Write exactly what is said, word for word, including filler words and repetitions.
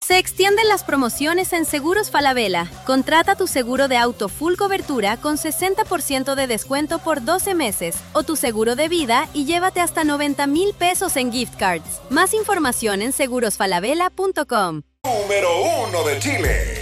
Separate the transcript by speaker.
Speaker 1: Se extienden las promociones en Seguros Falabella. Contrata tu seguro de auto full cobertura con sesenta por ciento de descuento por doce meses o tu seguro de vida y llévate hasta noventa mil pesos en gift cards. Más información en seguros falabella punto com.
Speaker 2: Número uno de Chile.